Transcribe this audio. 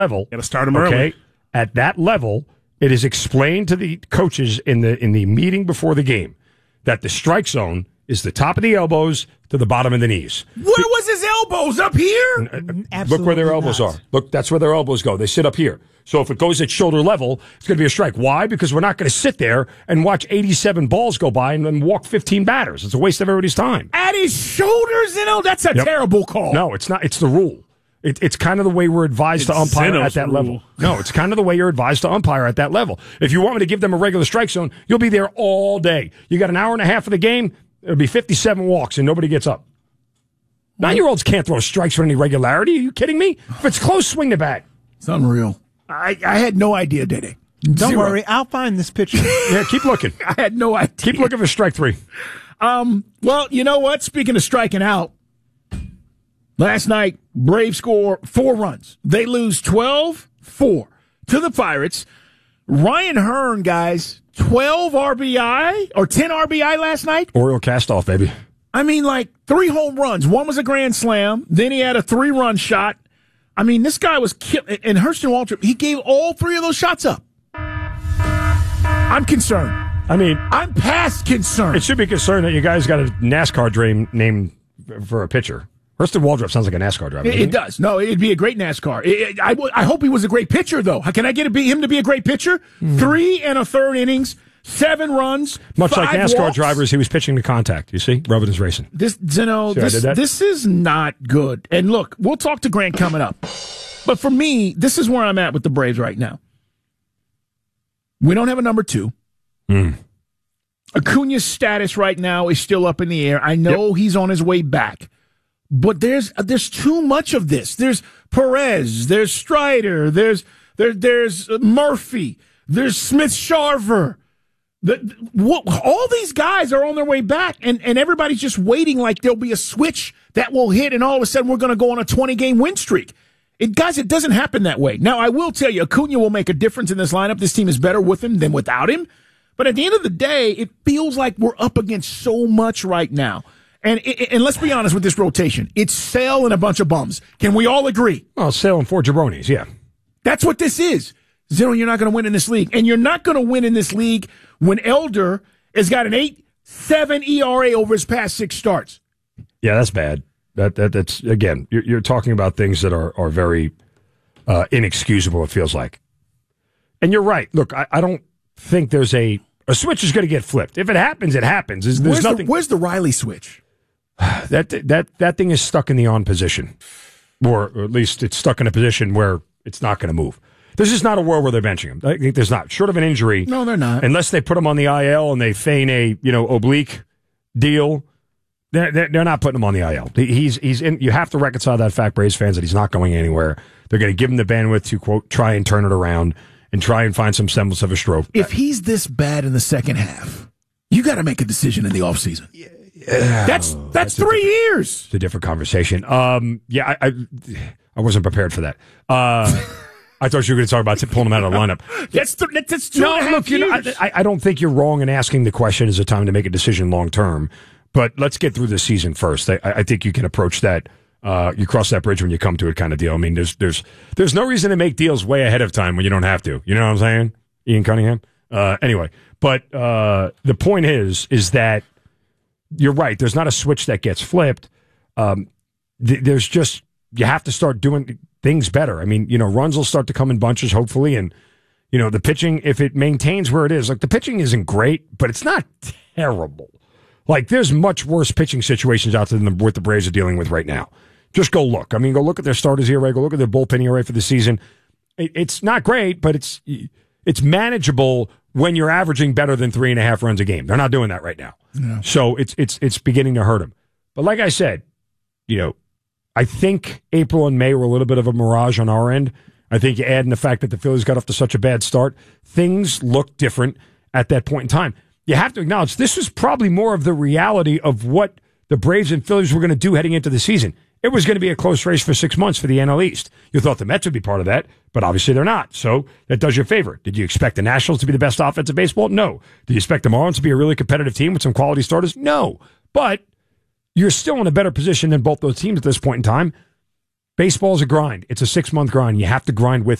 level. Got to start them early. At that level, it is explained to the coaches in the meeting before the game that the strike zone is the top of the elbows to the bottom of the knees. Where was his elbows? Up here? Look where their elbows are. Look, that's where their elbows go. They sit up here. So if it goes at shoulder level, it's going to be a strike. Why? Because we're not going to sit there and watch 87 balls go by and then walk 15 batters. It's a waste of everybody's time. At his shoulders, that's a terrible call. No, it's not. It's the rule. It's kind of the way we're advised to umpire at that level. No, it's kind of the way you're advised to umpire at that level. If you want me to give them a regular strike zone, you'll be there all day. You got an hour and a half of the game, it'll be 57 walks and nobody gets up. 9-year-olds can't throw strikes with any regularity. Are you kidding me? If it's close, swing the bat. It's unreal. I had no idea, Dede. Don't worry, I'll find this picture. Yeah, keep looking. I had no idea. Keep looking for strike 3. Well, you know what? Speaking of striking out, last night, Braves score 4 runs. They lose 12-4 to the Pirates. Ryan Hearn, guys, 12 RBI or 10 RBI last night. Oriole cast-off, baby. I mean, 3 home runs. One was a grand slam. Then he had a 3-run shot. I mean, this guy was and Hurston Waldrop, he gave all 3 of those shots up. I'm concerned. I mean, I'm past concerned. It should be concerned that you guys got a NASCAR dream named for a pitcher. Hurston Waldrop sounds like a NASCAR driver. It does. No, it'd be a great NASCAR. I hope he was a great pitcher, though. Can I get him to be a great pitcher? 3 1/3 innings, 7 runs, much 5 like NASCAR walks. drivers, he was pitching to contact. You see, rather than racing. This is not good. And look, we'll talk to Grant coming up. But for me, this is where I'm at with the Braves right now. We don't have a number 2. Acuna's status right now is still up in the air. I know he's on his way back. But there's too much of this. There's Perez, there's Strider, there's Murphy, there's Smith-Sharver. All these guys are on their way back, and everybody's just waiting like there'll be a switch that will hit, and all of a sudden we're going to go on a 20-game win streak. It doesn't happen that way. Now, I will tell you, Acuna will make a difference in this lineup. This team is better with him than without him. But at the end of the day, it feels like we're up against so much right now. And let's be honest with this rotation. It's Sale and a bunch of bums. Can we all agree? Well, Sale and 4 jabronis, yeah. That's what this is. Zero, you're not going to win in this league. And you're not going to win in this league when Elder has got an 8.7 ERA over his past 6 starts. Yeah, that's bad. That's again, you're talking about things that are very inexcusable, it feels like. And you're right. Look, I don't think there's a switch is going to get flipped. If it happens, it happens. There's nothing. Where's the Riley switch? That thing is stuck in the on position, or at least it's stuck in a position where it's not going to move. This is not a world where they're benching him. I think there's not. Short of an injury. No, they're not. Unless they put him on the IL and they feign a oblique deal, they're not putting him on the IL. He's in. You have to reconcile that fact, Braves fans, that he's not going anywhere. They're going to give him the bandwidth to, quote, try and turn it around and try and find some semblance of a stroke. If he's this bad in the second half, you got to make a decision in the offseason. Yeah, that's 3 years. It's a different conversation. Yeah, I wasn't prepared for that. I thought you were going to talk about pulling him out of the lineup. That's 2.5 years. I don't think you're wrong in asking the question. Is it time to make a decision long term? But let's get through the season first. I think you can approach that. You cross that bridge when you come to it, kind of deal. I mean, there's no reason to make deals way ahead of time when you don't have to. You know what I'm saying, Ian Cunningham? Anyway, but the point is that you're right. There's not a switch that gets flipped. There's just, you have to start doing things better. I mean, runs will start to come in bunches, hopefully, and the pitching, if it maintains where it is, like the pitching isn't great, but it's not terrible. Like, there's much worse pitching situations out there than what the Braves are dealing with right now. Just go look. I mean, go look at their starters ERA. Go look at their bullpen ERA for the season. It's not great, but it's manageable when you're averaging better than 3.5 runs a game. They're not doing that right now. Yeah. So it's beginning to hurt them. But like I said, I think April and May were a little bit of a mirage on our end. I think you add in the fact that the Phillies got off to such a bad start, things look different at that point in time. You have to acknowledge this was probably more of the reality of what the Braves and Phillies were going to do heading into the season. It was going to be a close race for 6 months for the NL East. You thought the Mets would be part of that, but obviously they're not. So that does you a favor. Did you expect the Nationals to be the best offense of baseball? No. Did you expect the Marlins to be a really competitive team with some quality starters? No. But you're still in a better position than both those teams at this point in time. Baseball's a grind. It's a 6-month grind. You have to grind with